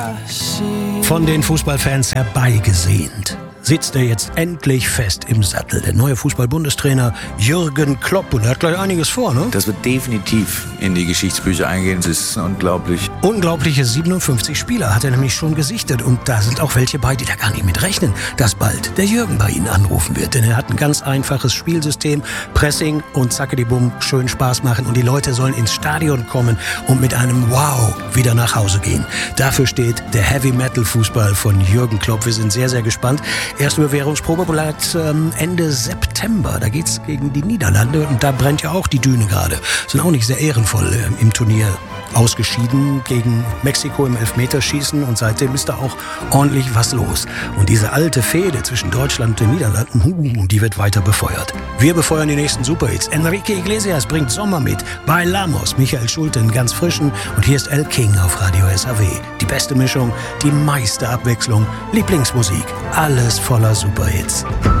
Von den Fußballfans herbeigesehnt sitzt er jetzt endlich fest im Sattel. Der neue Fußball-Bundestrainer Jürgen Klopp. Und er hat gleich einiges vor, ne? Das wird definitiv in die Geschichtsbücher eingehen. Das ist unglaublich. Unglaubliche 57 Spieler hat er nämlich schon gesichtet. Und da sind auch welche bei, die da gar nicht mit rechnen, dass bald der Jürgen bei ihnen anrufen wird. Denn er hat ein ganz einfaches Spielsystem. Pressing und zackedi-bumm, schön Spaß machen. Und die Leute sollen ins Stadion kommen und mit einem Wow wieder nach Hause gehen. Dafür steht der Heavy-Metal-Fußball von Jürgen Klopp. Wir sind sehr, sehr gespannt. Erste Bewährungsprobe bleibt Ende September. Da geht's gegen die Niederlande und da brennt ja auch die Düne gerade. Sind auch nicht sehr ehrenvoll im Turnier ausgeschieden gegen Mexiko im Elfmeterschießen und seitdem ist da auch ordentlich was los. Und diese alte Fehde zwischen Deutschland und den Niederlanden, die wird weiter befeuert. Wir befeuern die nächsten Superhits. Enrique Iglesias bringt Sommer mit. Bailamos, Michael Schulte, einen ganz frischen. Und hier ist El King auf Radio SAW. Die beste Mischung, die meiste Abwechslung, Lieblingsmusik, alles voller Superhits.